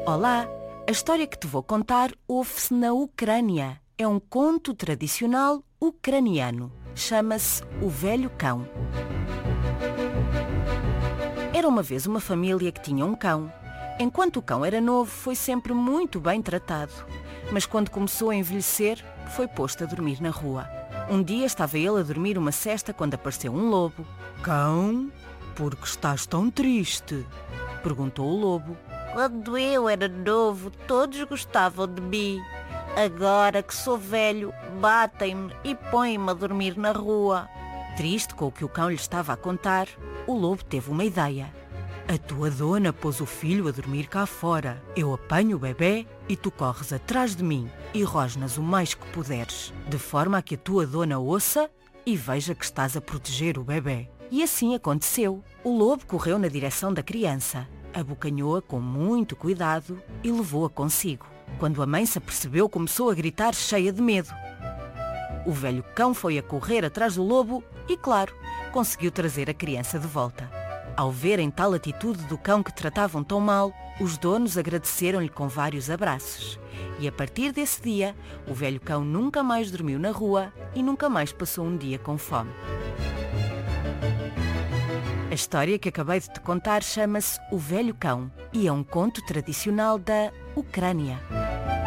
Olá, a história que te vou contar ouve-se na Ucrânia. É um conto tradicional ucraniano. Chama-se O Velho Cão. Era uma vez uma família que tinha um cão. Enquanto o cão era novo, foi sempre muito bem tratado. Mas quando começou a envelhecer, foi posto a dormir na rua. Um dia estava ele a dormir uma sesta quando apareceu um lobo. "Cão, por que estás tão triste?" perguntou o lobo. Quando eu era novo, todos gostavam de mim. Agora que sou velho, batem-me e põem-me a dormir na rua. Triste com o que o cão lhe estava a contar, o lobo teve uma ideia. "A tua dona pôs o filho a dormir cá fora. Eu apanho o bebé e tu corres atrás de mim e rosnas o mais que puderes, de forma a que a tua dona ouça e veja que estás a proteger o bebé." E assim aconteceu. O lobo correu na direção da criança, abocanhou-a com muito cuidado e levou-a consigo. Quando a mãe se apercebeu, começou a gritar cheia de medo. O velho cão foi a correr atrás do lobo e, claro, conseguiu trazer a criança de volta. Ao verem tal atitude do cão que tratavam tão mal, os donos agradeceram-lhe com vários abraços. E a partir desse dia, o velho cão nunca mais dormiu na rua e nunca mais passou um dia com fome. A história que acabei de te contar chama-se O Velho Cão e é um conto tradicional da Ucrânia.